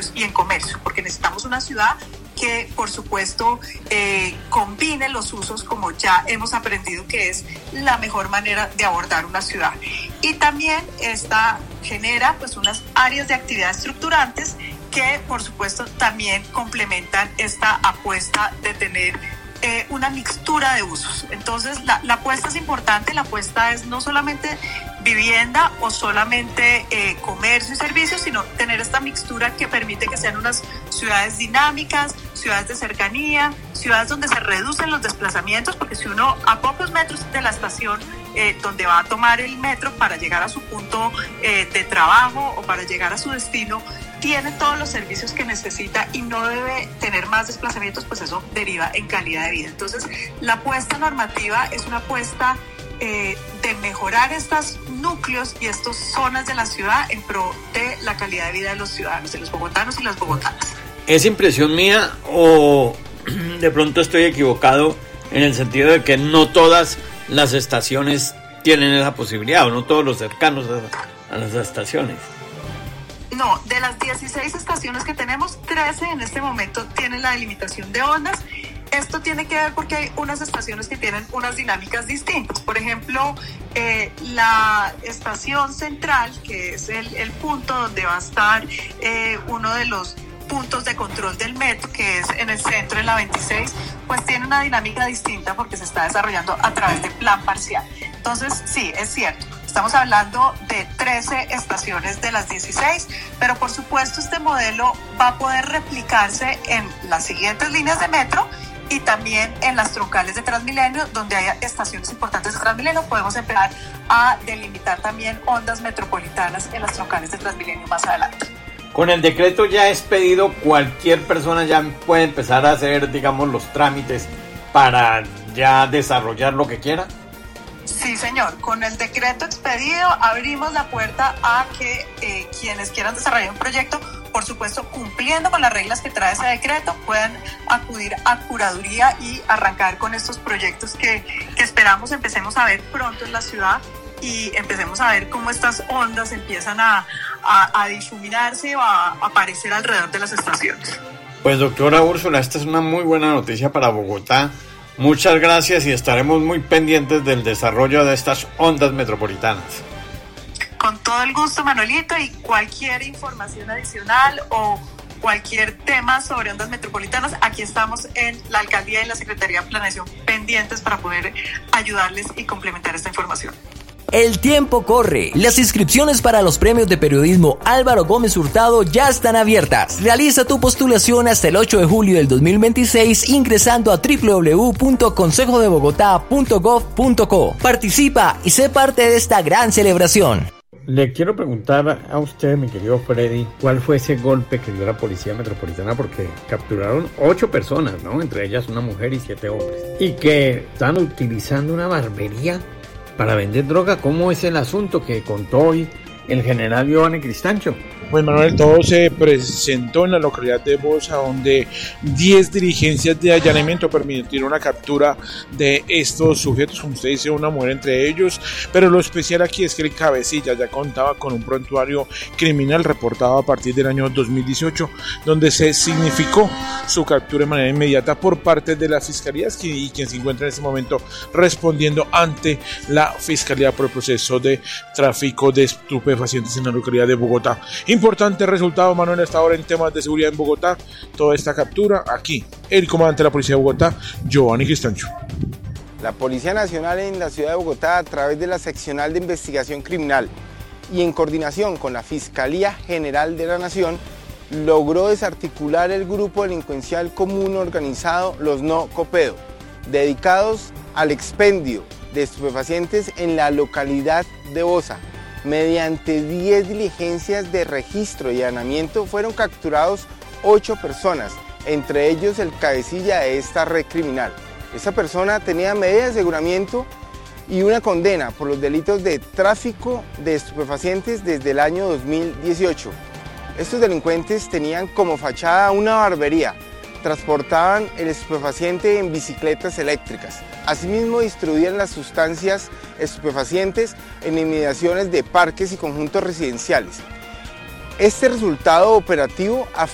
servicios y en comercio, porque necesitamos una ciudad que, por supuesto, combine los usos como ya hemos aprendido que es la mejor manera de abordar una ciudad. Y también esta genera pues unas áreas de actividad estructurantes que, por supuesto, también complementan esta apuesta de tener una mixtura de usos. Entonces, la apuesta es importante. La apuesta es no solamente vivienda o solamente comercio y servicios, sino tener esta mixtura que permite que sean unas ciudades dinámicas, ciudades de cercanía, ciudades donde se reducen los desplazamientos, porque si uno a pocos metros de la estación donde va a tomar el metro para llegar a su punto de trabajo o para llegar a su destino, tiene todos los servicios que necesita y no debe tener más desplazamientos, pues eso deriva en calidad de vida. Entonces, la apuesta normativa es una apuesta de mejorar estos núcleos y estas zonas de la ciudad en pro de la calidad de vida de los ciudadanos, de los bogotanos y las bogotanas. ¿Es impresión mía o de pronto estoy equivocado en el sentido de que no todas las estaciones tienen esa posibilidad o no todos los cercanos a las estaciones? No, de las 16 estaciones que tenemos, 13 en este momento tienen la delimitación de ondas. Esto tiene que ver porque hay unas estaciones que tienen unas dinámicas distintas. Por ejemplo, la estación central, que es el punto donde va a estar uno de los puntos de control del metro, que es en el centro de la 26, pues tiene una dinámica distinta porque se está desarrollando a través de plan parcial. Entonces, sí, es cierto. Estamos hablando de 13 estaciones de las 16, pero por supuesto este modelo va a poder replicarse en las siguientes líneas de metro y también en las troncales de Transmilenio, donde haya estaciones importantes de Transmilenio. Podemos empezar a delimitar también ondas metropolitanas en las troncales de Transmilenio más adelante. Con el decreto ya expedido, cualquier persona ya puede empezar a hacer, digamos, los trámites para ya desarrollar lo que quiera. Sí, señor. Con el decreto expedido abrimos la puerta a que quienes quieran desarrollar un proyecto, por supuesto cumpliendo con las reglas que trae ese decreto, puedan acudir a curaduría y arrancar con estos proyectos que esperamos empecemos a ver pronto en la ciudad y empecemos a ver cómo estas ondas empiezan a difuminarse o a aparecer alrededor de las estaciones. Pues doctora Úrsula, esta es una muy buena noticia para Bogotá. Muchas gracias y estaremos muy pendientes del desarrollo de estas ondas metropolitanas. Con todo el gusto, Manuelito, y cualquier información adicional o cualquier tema sobre ondas metropolitanas, aquí estamos en la Alcaldía y la Secretaría de Planeación pendientes para poder ayudarles y complementar esta información. El tiempo corre. Las inscripciones para los premios de periodismo Álvaro Gómez Hurtado ya están abiertas. Realiza tu postulación hasta el 8 de julio del 2026 ingresando a www.consejodebogotá.gov.co. Participa y sé parte de esta gran celebración. Le quiero preguntar a usted, mi querido Freddy, ¿cuál fue ese golpe que dio la Policía Metropolitana? Porque capturaron 8 personas, ¿no? Entre ellas una mujer y 7 hombres. Y que están utilizando una barbería para vender droga. ¿Cómo es el asunto que contó hoy el general Giovanni Cristancho? Pues Manuel, todo se presentó en la localidad de Bosa, donde 10 diligencias de allanamiento permitieron la captura de estos sujetos, como usted dice, una mujer entre ellos, pero lo especial aquí es que el cabecilla ya contaba con un prontuario criminal reportado a partir del año 2018, donde se significó su captura de manera inmediata por parte de las fiscalías y quien se encuentra en este momento respondiendo ante la fiscalía por el proceso de tráfico de estupefacientes en la localidad de Bogotá. Importante resultado, Manuel, hasta ahora en temas de seguridad en Bogotá. Toda esta captura aquí, el comandante de la Policía de Bogotá, Giovanni Cristancho. La Policía Nacional en la ciudad de Bogotá, a través de la Seccional de Investigación Criminal y en coordinación con la Fiscalía General de la Nación, logró desarticular el grupo delincuencial común organizado Los No Copedo, dedicados al expendio de estupefacientes en la localidad de Bosa. Mediante 10 diligencias de registro y allanamiento fueron capturados 8 personas, entre ellos el cabecilla de esta red criminal. Esta persona tenía medida de aseguramiento y una condena por los delitos de tráfico de estupefacientes desde el año 2018. Estos delincuentes tenían como fachada una barbería, transportaban el estupefaciente en bicicletas eléctricas. Asimismo, distribuían las sustancias estupefacientes en inmediaciones de parques y conjuntos residenciales. Este resultado operativo